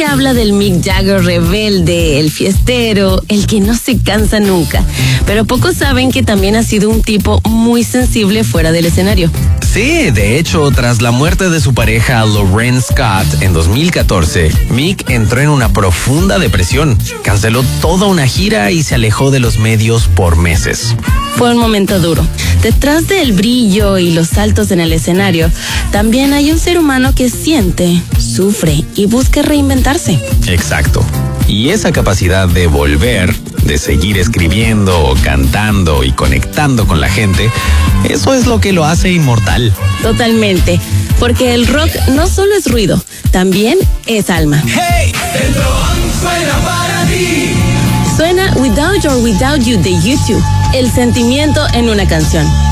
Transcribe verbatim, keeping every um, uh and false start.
habla del Mick Jagger rebelde, el fiestero, el que no se cansa nunca. Pero pocos saben que también ha sido un tipo muy sensible fuera del escenario. Sí, de hecho, tras la muerte de su pareja Lorraine Scott en dos mil catorce, Mick entró en una profunda depresión, canceló toda una gira y se alejó de los medios por meses. Fue un momento duro. Detrás del brillo y los saltos en el escenario, también hay un ser humano que siente, sufre y busca reinventarse. Exacto. Y esa capacidad de volver, de seguir escribiendo, cantando y conectando con la gente, eso es lo que lo hace inmortal. Totalmente, porque el rock no solo es ruido, también es alma. Hey, el rock suena para ti. Suena Without You or Without You de YouTube, el sentimiento en una canción.